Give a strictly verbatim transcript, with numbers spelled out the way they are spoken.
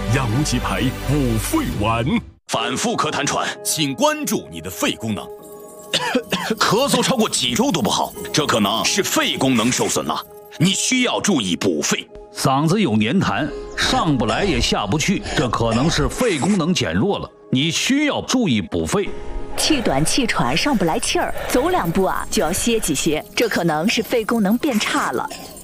养无极牌补肺丸。 反复咳痰喘，请关注你的肺功能。咳嗽超过几周都不好，这可能是肺功能受损了，你需要注意补肺。 嗓子有黏痰，上不来也下不去，这可能是肺功能减弱了，你需要注意补肺。 气短气喘，上不来气儿，走两步啊就要歇几歇，这可能是肺功能变差了。